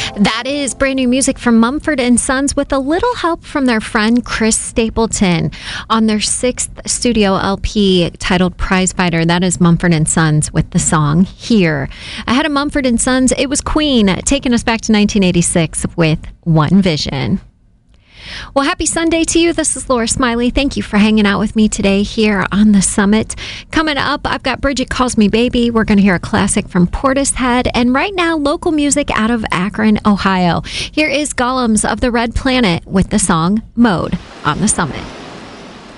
That is brand new music from Mumford & Sons with a little help from their friend Chris Stapleton on their 6th studio LP titled Prizefighter. That is Mumford & Sons with the song Here. Ahead of Mumford & Sons, it was Queen taking us back to 1986 with One Vision. Well, happy Sunday to you. This is Laura Smiley. Thank you for hanging out with me today here on the Summit. Coming up, I've got Bridget Calls Me Baby. We're going to hear a classic from Portishead. And right now, local music out of Akron, Ohio. Here is Golems of the Red Planet with the song Mode on the Summit.